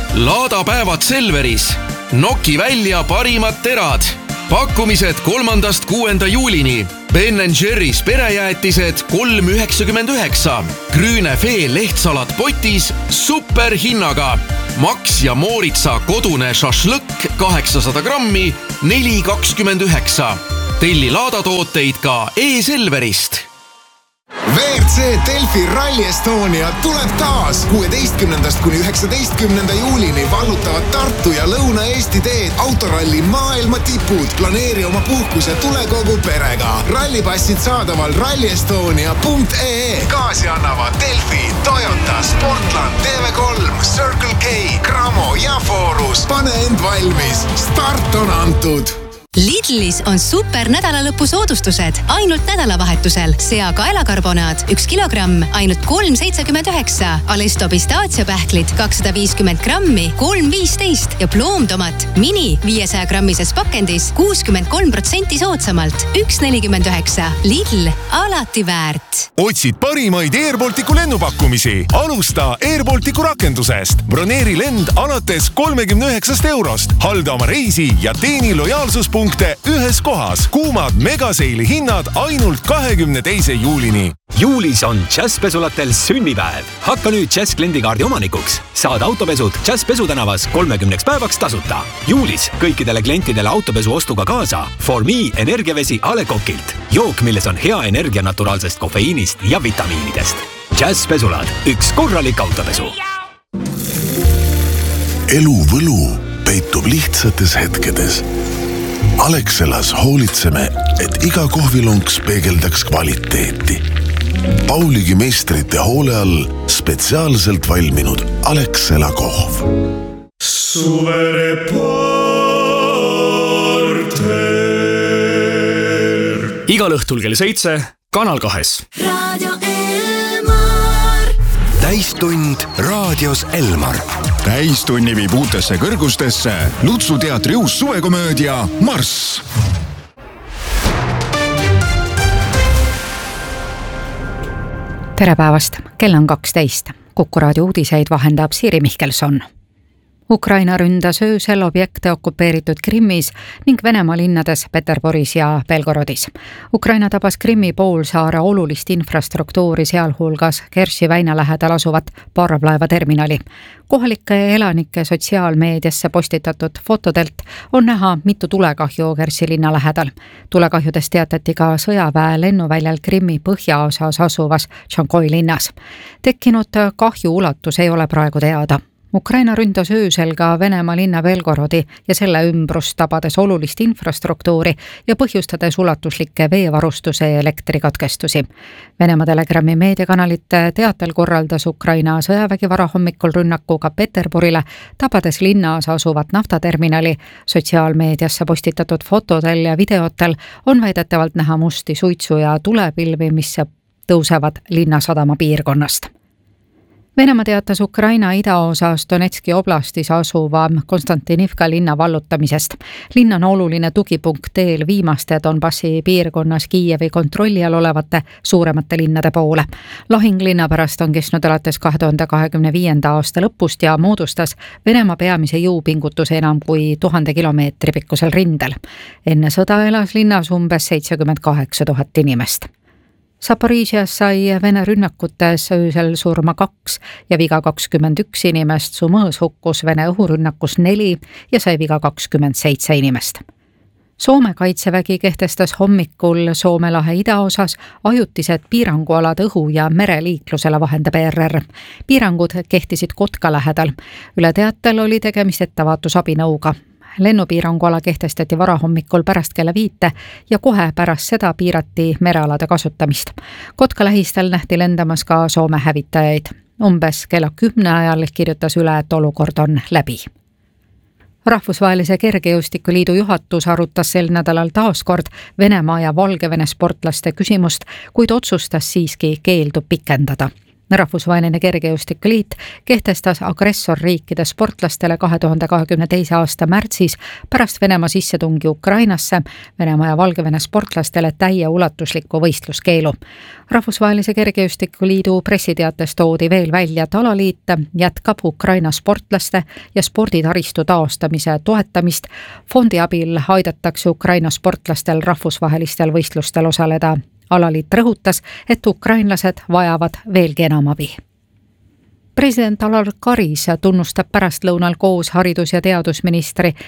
Laada päevad Selveris. Noki välja parimad terad. Pakkumised 3.–6. juulini. Ben & Jerry's perejäätised 3,99. Grünefee lehtsalat potis superhinnaga. Max ja Mooritsa kodune šašlõkk 800 grammi 4,29. Telli laadatooteid ka e-Selverist. WRC Delfi Rally Estonia tuleb taas 16.–19. juulini vallutavad Tartu ja Lõuna-Eesti teed autoralli maailma tipud. Planeeri oma puhkuse tule kogu perega. Rallipassid saadaval rallyestonia.ee. Kaasi annavad Delfi, Toyota, Sportland, TV3, Circle K, Cramo ja Forus. Pane end valmis. Start on antud. Lidlis on super nädalalõpu soodustused ainult nädalavahetusel. Sea kaelakarbonaat 1 kilogramm ainult 3,79. Alesto pistaatsiopähklid 250 grammi 3,15 ja ploomtomat mini 500 grammises pakendis 63% soodsamalt 1,49. Lidl, alati väärt. Otsid parimaid Airbalticu lennupakkumisi? Alusta Airbalticu rakendusest. Broneeri lend alates 39 eurost. Halda oma reisi ja teeni lojaalsuspunkte ühes kohas. Kuumad megaseili hinnad ainult 22. juulini. Juulis on Jazzpesulatel sünnipäev. Hakka nüüd Jazz kliendikaardi omanikuks. Saad autopesud Jazz Pesutänavas 30 päevaks tasuta. Juulis kõikidele klientidele autopesu ostuga kaasa For Me energiavesi A. Le Coqilt. Jook, milles on hea energia naturaalsest kofeiinist ja vitamiinidest. Jazz Pesulad, üks korralik autopesu. Elu võlu peitub lihtsates hetkedes. Alexelas hoolitseme, et iga kohvilonks peegeldaks kvaliteeti. Pauligi meistrite hoole all spetsiaalselt valminud Alexela kohv. Suvereporter. Igal õhtul kell 7 Kanal 2. Radio Elmar. Täistund raadios Elmar. Täistunni viib uutesse kõrgustesse Lutsu teatri uus suvekomöödia Marss. Tere päevast, kell on 12. Kuku raadio uudiseid vahendab Siiri Mihkelson. Ukraina ründas öösel objekte okupeeritud Krimmis ning Venemaa linnades Peterburis ja Belgorodis. Ukraina tabas Krimmi poolsaare olulist infrastruktuuri, sealhulgas Kerši väina lähedal asuvat parvlaevaterminali. Kohalike elanike sotsiaalmeediasse postitatud fotodelt on näha mitu tulekahju Kerši linna lähedal. Tulekahjudest teatati ka sõjaväe lennuväljal Krimmi põhjaosas asuvas Tšankoi linnas. Tekkinud kahju ulatus ei ole praegu teada. Ukraina ründas öösel ka Venemaa linna Belgorodi ja selle ümbrust tabades olulist infrastruktuuri ja põhjustades ulatuslikke veevarustuse ja elektrikatkestusi. Venemaa Telegrami meediakanalite teatel korraldas Ukraina sõjavägi varahommikul rünnaku ka Peterburile, tabades linnas asuvat naftaterminali. Sotsiaalmeediasse postitatud fotodel ja videotel on väidetavalt näha musti suitsu ja tulepilvi, mis tõusevad linnasadama piirkonnast. Venemaa teatas Ukraina idaosas Donetski oblastis asuva Konstantinivka linna vallutamisest. Linn on oluline tugipunkt teel viimaste Donbassi piirkonnas Kiievi kontrolli all olevate suuremate linnade poole. Lahing linna pärast on kestnud alates 2025. aasta lõpust ja moodustas Venemaa peamise jõupingutuse enam kui 1000 kilomeetri pikkusel rindel. Enne sõda elas linnas umbes 78 000 inimest. Zaporižias sai Vene rünnakutes öösel surma 2 ja viga 21 inimest, Sumõõs hukkus Vene õhurünnakus 4 ja sai viga 27 inimest. Soome kaitsevägi kehtestas hommikul Soome lahe idaosas ajutised piirangualad õhu- ja mereliiklusele, vahendab ERR. Piirangud kehtisid Kotka lähedal. Üle teatel oli tegemist ettevaatusabinõuga. Lennupiiranguala kehtestati varahommikul pärast kella 5 ja kohe pärast seda piirati merealade kasutamist. Kotka lähistel nähti lendamas ka Soome hävitajaid. Umbes kella 10 ajal kirjutas üle, et olukord on läbi. Rahvusvahelise kergejõustikuliidu juhatus arutas sel nädalal taaskord Venemaa ja Valgevene sportlaste küsimust, kuid otsustas siiski keeldu pikendada. Rahvusvaheline Kergejõustikuliit kehtestas agressorriikide sportlastele 2022. aasta märtsis pärast Venemaa sissetungi Ukrainasse Venemaa ja Valgevene sportlastele täieulatusliku võistluskeelu. Rahvusvahelise Kergejõustikuliidu pressiteates toodi veel välja, et alaliit jätkab Ukraina sportlaste ja sporditaristu taastamise toetamist. Fondi abil aidatakse Ukraina sportlastel rahvusvahelistel võistlustel osaleda. Alaliit rõhutas, et ukrainlased vajavad veelgi enam abi. President Alar Karis tunnustab pärastlõunal koos haridus- ja teadusministri